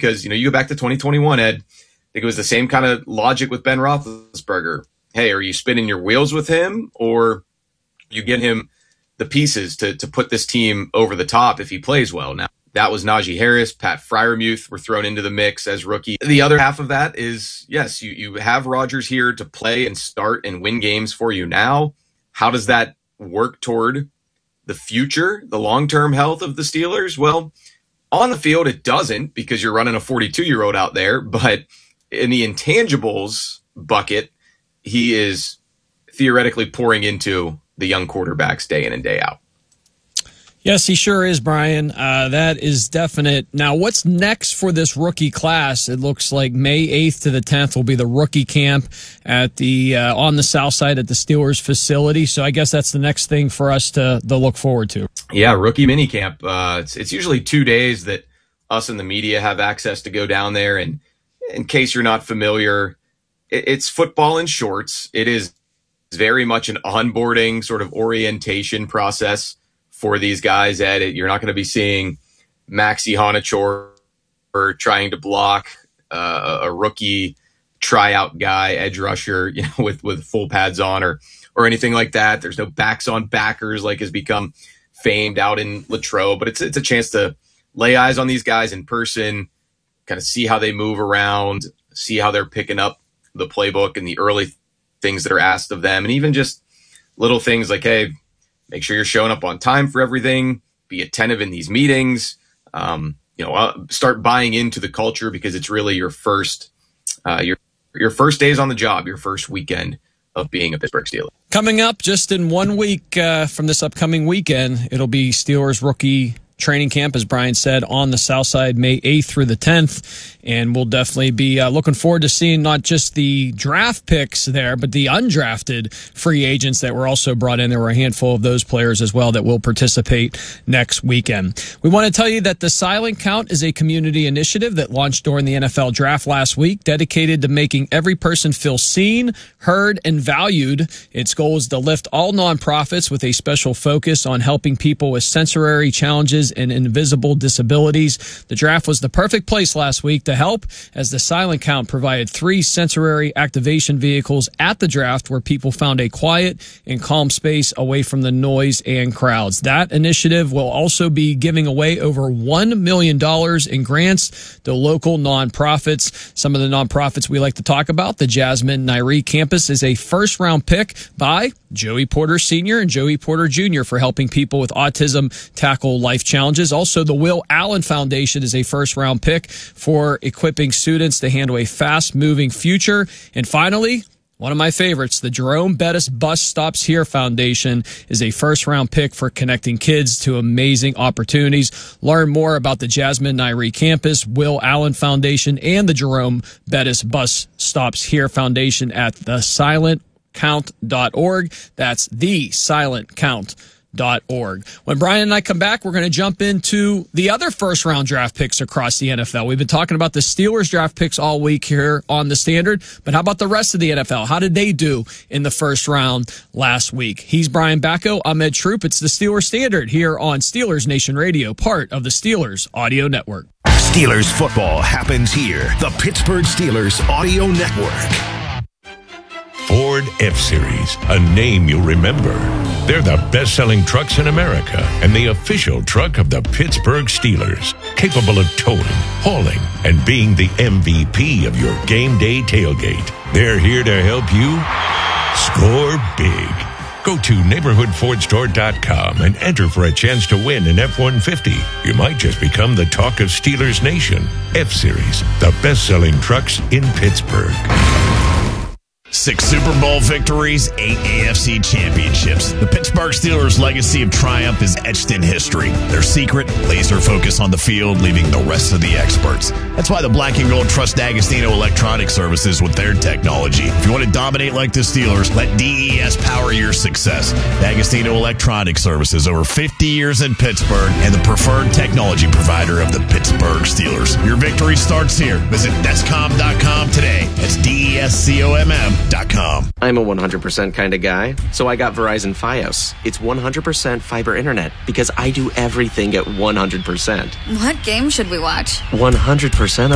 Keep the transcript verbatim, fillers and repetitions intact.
because, you know, you go back to twenty twenty-one, Ed, I think it was the same kind of logic with Ben Roethlisberger. Hey, are you spinning your wheels with him, or you get him the pieces to to put this team over the top if he plays well? Now, that was Najee Harris. Pat Freiermuth were thrown into the mix as rookie. The other half of that is, yes, you, you have Rodgers here to play and start and win games for you now. How does that work toward the future, the long-term health of the Steelers? Well, on the field, it doesn't, because you're running a forty-two-year-old out there. But in the intangibles bucket, he is theoretically pouring into the young quarterbacks day in and day out. Yes, he sure is, Brian. Uh, that is definite. Now, what's next for this rookie class? It looks like May eighth to the tenth will be the rookie camp at the uh, on the south side at the Steelers facility. So I guess that's the next thing for us to, to look forward to. Yeah, rookie minicamp. Uh, it's, it's usually two days that us in the media have access to go down there. And in case you're not familiar, it, it's football in shorts. It is very much an onboarding sort of orientation process for these guys. Ed, you're not going to be seeing Maxi Honachor trying to block uh, a rookie tryout guy, edge rusher, you know, with, with full pads on or or anything like that. There's no backs on backers like has become famed out in Latrobe, but it's it's a chance to lay eyes on these guys in person, kind of see how they move around, see how they're picking up the playbook and the early things that are asked of them, and even just little things like, hey, make sure you're showing up on time for everything. Be attentive in these meetings. Um, you know, uh, start buying into the culture, because it's really your first, uh, your your first days on the job, your first weekend of being a Pittsburgh Steeler. Coming up just in one week uh, from this upcoming weekend, it'll be Steelers rookie training camp, as Brian said, on the south side, May eighth through the tenth. And we'll definitely be uh, looking forward to seeing not just the draft picks there, but the undrafted free agents that were also brought in. There were a handful of those players as well that will participate next weekend. We want to tell you that the Silent Count is a community initiative that launched during the N F L draft last week, dedicated to making every person feel seen, heard, and valued. Its goal is to lift all nonprofits with a special focus on helping people with sensory challenges and invisible disabilities. The draft was the perfect place last week to help, as the Silent Count provided three sensory activation vehicles at the draft where people found a quiet and calm space away from the noise and crowds. That initiative will also be giving away over one million dollars in grants to local nonprofits. Some of the nonprofits we like to talk about: the Jasmine Nairi Campus is a first-round pick by Joey Porter Senior and Joey Porter Junior for helping people with autism tackle life challenges. Also, the Will Allen Foundation is a first-round pick for equipping students to handle a fast-moving future. And finally, one of my favorites, the Jerome Bettis Bus Stops Here Foundation is a first-round pick for connecting kids to amazing opportunities. Learn more about the Jasmine Nairi Campus, Will Allen Foundation, and the Jerome Bettis Bus Stops Here Foundation at the silent count dot org. That's the silent count dot org. When Brian and I come back, we're going to jump into the other first-round draft picks across the N F L. We've been talking about the Steelers draft picks all week here on The Standard, but how about the rest of the N F L? How did they do in the first round last week? He's Brian Bacco. I'm Ed Troop. It's the Steelers Standard here on Steelers Nation Radio, part of the Steelers Audio Network. Steelers football happens here. The Pittsburgh Steelers Audio Network. Ford F-Series, a name you'll remember. They're the best-selling trucks in America and the official truck of the Pittsburgh Steelers, capable of towing, hauling, and being the M V P of your game day tailgate. They're here to help you score big. Go to neighborhood ford store dot com and enter for a chance to win an F one fifty. You might just become the talk of Steelers Nation. F-Series, the best-selling trucks in Pittsburgh. Six Super Bowl victories, eight A F C championships. The Pittsburgh Steelers' legacy of triumph is etched in history. Their secret, laser focus on the field, leaving the rest of the experts. That's why the Black and Gold trust D'Agostino Electronic Services with their technology. If you want to dominate like the Steelers, let D E S power your success. D'Agostino Electronic Services, over fifty years in Pittsburgh, and the preferred technology provider of the Pittsburgh Steelers. Your victory starts here. Visit Descom dot com today. That's D E S C O M M. I'm a one hundred percent kind of guy, so I got Verizon Fios. It's one hundred percent fiber internet because I do everything at one hundred percent. What game should we watch? one hundred percent